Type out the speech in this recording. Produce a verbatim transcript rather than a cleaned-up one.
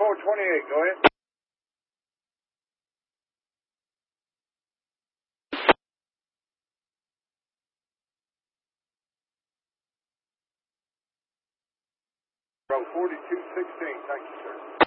four twenty-eight, go ahead. From forty-two sixteen, thank you, sir.